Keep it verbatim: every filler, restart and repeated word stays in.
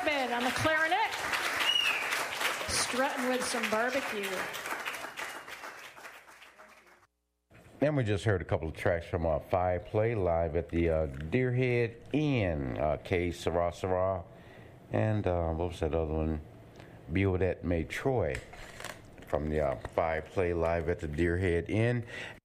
Ahmed on the clarinet, strutting with some barbecue. And we just heard a couple of tracks from uh, Five Play live at the uh, Deerhead Inn, uh, K. Sarah Sarah, and uh, what was that other one? Biodet May Troy from the uh, Five Play live at the Deerhead Inn.